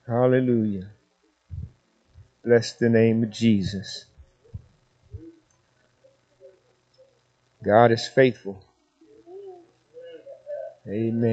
Hallelujah. Bless the name of Jesus. God is faithful. Amen.